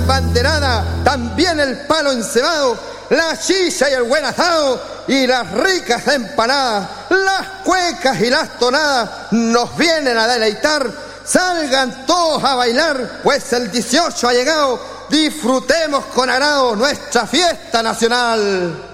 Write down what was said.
embanderada, también el palo encebado, la chicha y el buen asado y las ricas empanadas, las cuecas y las tonadas nos vienen a deleitar. Salgan todos a bailar, pues el 18 ha llegado, disfrutemos con agrado nuestra fiesta nacional.